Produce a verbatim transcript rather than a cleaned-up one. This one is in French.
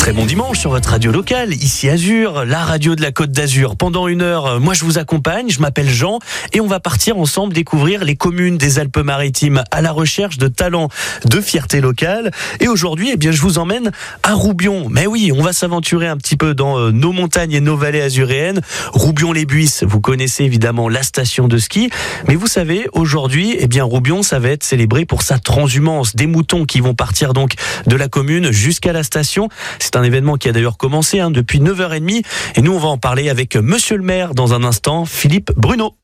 Très bon dimanche sur votre radio locale, ici Azur, la radio de la Côte d'Azur. Pendant une heure, moi je vous accompagne, je m'appelle Jean et on va partir ensemble découvrir les communes des Alpes-Maritimes à la recherche de talents, de fierté locale. Et aujourd'hui, eh bien, je vous emmène à Roubion. Mais oui, on va s'aventurer un petit peu dans nos montagnes et nos vallées azuréennes. Roubion-les-Buisses, vous connaissez évidemment la station de ski. Mais vous savez, aujourd'hui, eh bien, Roubion, ça va être célébré pour sa transhumance. Des moutons qui vont partir donc de la commune jusqu'à la station. C'est un événement qui a d'ailleurs commencé hein, depuis neuf heures trente et nous on va en parler avec monsieur le maire dans un instant, Philippe Bruno.